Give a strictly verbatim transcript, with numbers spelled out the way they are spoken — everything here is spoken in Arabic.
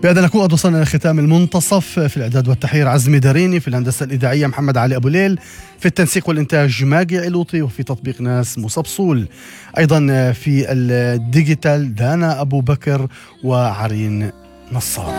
بهذا نكون قد وصلنا لختام المنتصف. في الإعداد والتحرير عزمي داريني، في الهندسة الإذاعية محمد علي أبو ليل، في التنسيق والإنتاج ماجي علوطي، وفي تطبيق ناس مصبصول، أيضا في الديجيتال دانا أبو بكر وعرين نصار.